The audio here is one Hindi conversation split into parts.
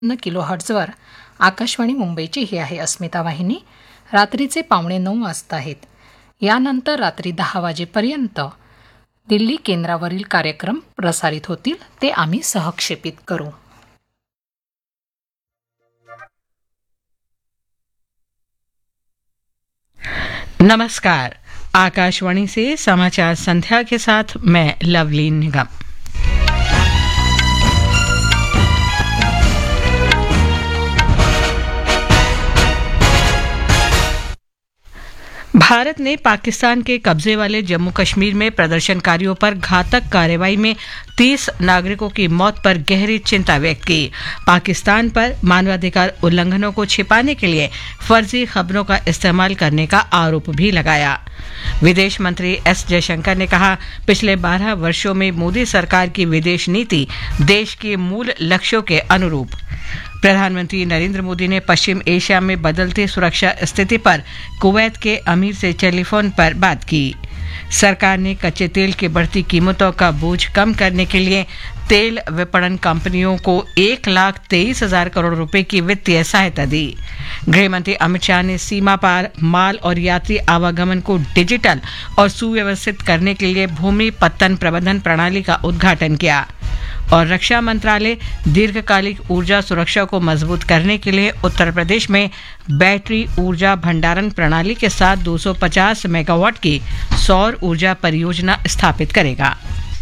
किलोहर्ट्झवर आकाशवाणी मुंबईची ही आहे अस्मिता वाहिनी. रात्रीचे 8:45 वाजता आहेत. यानंतर रात्री 10 वाजेपर्यंत दिल्ली केंद्रावरील कार्यक्रम प्रसारित होतील, ते आम्ही सहक्षेपित करू. नमस्कार. आकाशवाणी से समाचार संध्या के साथ मैं लवली निगम. भारत ने पाकिस्तान के कब्जे वाले जम्मू कश्मीर में प्रदर्शनकारियों पर घातक कार्रवाई में 30 नागरिकों की मौत पर गहरी चिंता व्यक्त की. पाकिस्तान पर मानवाधिकार उल्लंघनों को छिपाने के लिए फर्जी खबरों का इस्तेमाल करने का आरोप भी लगाया. विदेश मंत्री एस जयशंकर ने कहा, पिछले 12 वर्षों में मोदी सरकार की विदेश नीति देश के मूल लक्ष्यों के अनुरूप. प्रधानमंत्री नरेंद्र मोदी ने पश्चिम एशिया में बदलती सुरक्षा स्थिति पर कुवैत के अमीर से टेलीफोन पर बात की. सरकार ने कच्चे तेल की बढ़ती कीमतों का बोझ कम करने के लिए तेल विपणन कंपनियों को 1,23,000 करोड़ रुपए की वित्तीय सहायता दी. गृहमंत्री अमित शाह ने सीमा पार माल और यात्री आवागमन को डिजिटल और सुव्यवस्थित करने के लिए भूमि पत्तन प्रबंधन प्रणाली का उद्घाटन किया. और रक्षा मंत्रालय दीर्घकालिक ऊर्जा सुरक्षा को मजबूत करने के लिए उत्तर प्रदेश में बैटरी ऊर्जा भंडारण प्रणाली के साथ 250 मेगावाट की सौर ऊर्जा परियोजना स्थापित करेगा.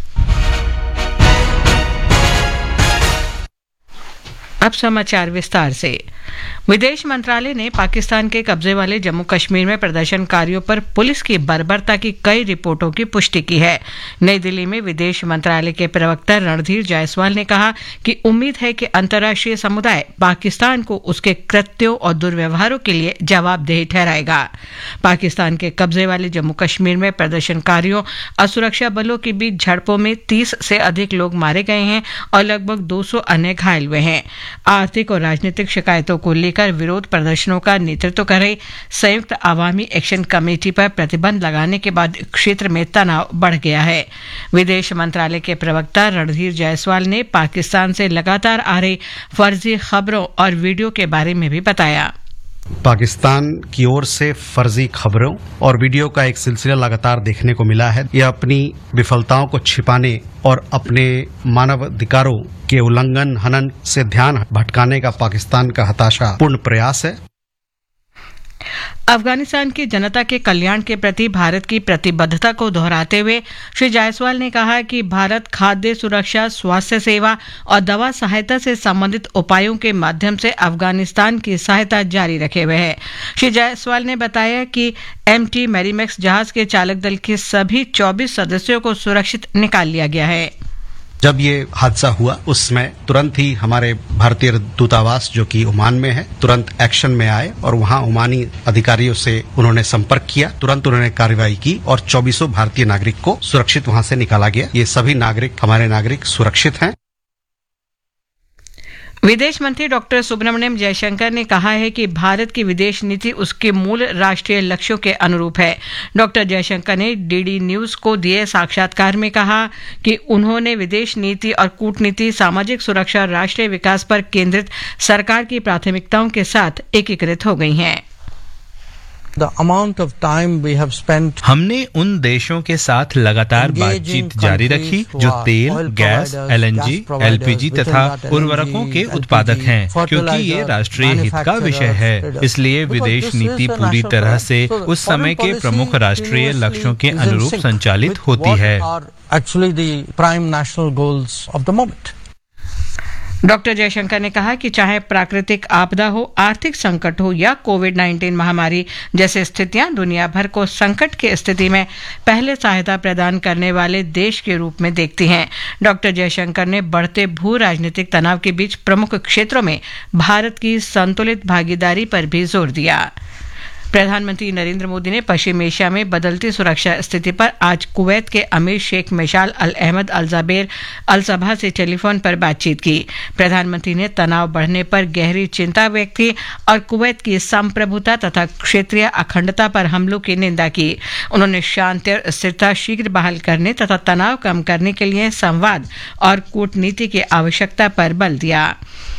अब समाचार विस्तार से. विदेश मंत्रालय ने पाकिस्तान के कब्जे वाले जम्मू कश्मीर में प्रदर्शनकारियों पर पुलिस की बर्बरता की कई रिपोर्टों की पुष्टि की है. नई दिल्ली में विदेश मंत्रालय के प्रवक्ता रणधीर जायसवाल ने कहा कि उम्मीद है कि अंतर्राष्ट्रीय समुदाय पाकिस्तान को उसके कृत्यों और दुर्व्यवहारों के लिए जवाबदेह ठहराएगा. पाकिस्तान के कब्जे वाले जम्मू कश्मीर में प्रदर्शनकारियों और सुरक्षा बलों के बीच झड़पों में 30 से अधिक लोग मारे गए हैं और लगभग 200 अन्य घायल हुए हैं. आर्थिक और राजनीतिक शिकायतों को लेकर विरोध प्रदर्शनों का नेतृत्व कर रही संयुक्त अवामी एक्शन कमेटी पर प्रतिबंध लगाने के बाद क्षेत्र में तनाव बढ़ गया है. विदेश मंत्रालय के प्रवक्ता रणधीर जायसवाल ने पाकिस्तान से लगातार आ रही फर्जी खबरों और वीडियो के बारे में भी बताया. पाकिस्तान की ओर से फर्जी खबरों और वीडियो का एक सिलसिला लगातार देखने को मिला है. यह अपनी विफलताओं को छिपाने और अपने मानवाधिकारों के उल्लंघन हनन से ध्यान भटकाने का पाकिस्तान का हताशापूर्ण प्रयास है. अफगानिस्तान की जनता के कल्याण के प्रति भारत की प्रतिबद्धता को दोहराते हुए श्री जायसवाल ने कहा कि भारत खाद्य सुरक्षा, स्वास्थ्य सेवा और दवा सहायता से संबंधित उपायों के माध्यम से अफगानिस्तान की सहायता जारी रखे हुए है. श्री जायसवाल ने बताया कि MT मैरीमैक्स जहाज के चालक दल के सभी 24 सदस्यों को सुरक्षित निकाल लिया गया है. जब ये हादसा हुआ उसमें तुरंत ही हमारे भारतीय दूतावास जो कि ओमान में है तुरंत एक्शन में आए और वहां ओमानी अधिकारियों से उन्होंने संपर्क किया. तुरंत उन्होंने कार्रवाई की और 24 भारतीय नागरिक को सुरक्षित वहां से निकाला गया. ये सभी नागरिक हमारे नागरिक सुरक्षित हैं. विदेश मंत्री डॉक्टर सुब्रमण्यम जयशंकर ने कहा है कि भारत की विदेश नीति उसके मूल राष्ट्रीय लक्ष्यों के अनुरूप है. डॉक्टर जयशंकर ने डीडी न्यूज को दिए साक्षात्कार में कहा कि उन्होंने विदेश नीति और कूटनीति, सामाजिक सुरक्षा और राष्ट्रीय विकास पर केंद्रित सरकार की प्राथमिकताओं के साथ एकीकृत हो गई हैं. हमने उन देशों के साथ लगातार बातचीत जारी रखी जो तेल, गैस, LNG, LPG तथा उर्वरकों के उत्पादक हैं, क्योंकि ये राष्ट्रीय हित का विषय है. इसलिए विदेश नीति पूरी तरह से उस समय के प्रमुख राष्ट्रीय लक्ष्यों के अनुरूप संचालित होती है. डॉक्टर जयशंकर ने कहा कि चाहे प्राकृतिक आपदा हो, आर्थिक संकट हो या कोविड-19 महामारी जैसे स्थितियां दुनिया भर को संकट की स्थिति में पहले सहायता प्रदान करने वाले देश के रूप में देखती हैं. डॉक्टर जयशंकर ने बढ़ते भू राजनीतिक तनाव के बीच प्रमुख क्षेत्रों में भारत की संतुलित भागीदारी पर भी जोर दिया. प्रधानमंत्री नरेंद्र मोदी ने पश्चिम एशिया में बदलती सुरक्षा स्थिति पर आज कुवैत के अमीर शेख मिशाल अल अहमद अल जाबेर अल सबा से टेलीफोन पर बातचीत की. प्रधानमंत्री ने तनाव बढ़ने पर गहरी चिंता व्यक्त की और कुवैत की संप्रभुता तथा क्षेत्रीय अखंडता पर हमलों की निंदा की. उन्होंने शांति और स्थिरता शीघ्र बहाल करने तथा तनाव कम करने के लिए संवाद और कूटनीति की आवश्यकता पर बल दिया.